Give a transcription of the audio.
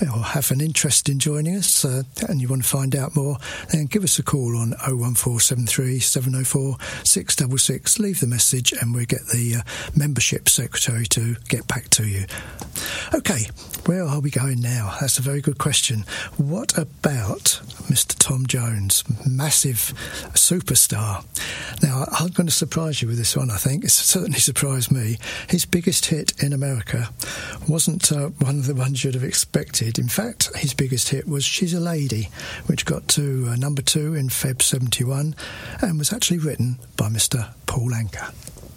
or have an interest in joining us and you want to find out more, then give us a call on 01473 704 666. Leave the message and we'll get the membership secretary to get back to you. OK, where are we going now? That's a very good question. What about Mr. Tom Jones, massive superstar? Now, I'm going to surprise you with this one, I think. It's certainly surprised me. His biggest hit in America wasn't one of the ones you'd have expected. In fact, his biggest hit was She's a Lady, which got to number 2 in Feb 71 and was actually written by Mr. Paul Anka.